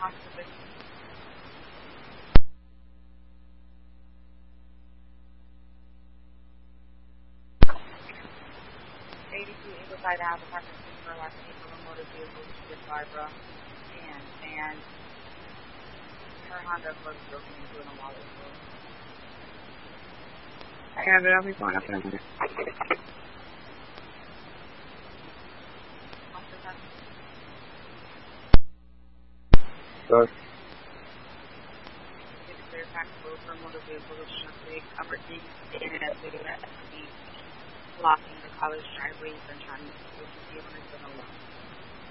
Hospital. 82 Ingleside Ave, apartment 6 for last name from a motor vehicle with Barbara and her Honda was broken into in a wall as well. I have it. I'll be going up in a minute. Sorry. Clear taxable for motor vehicle with Shuffley covered in and blocking the college driveways and trying to see when it's going to look.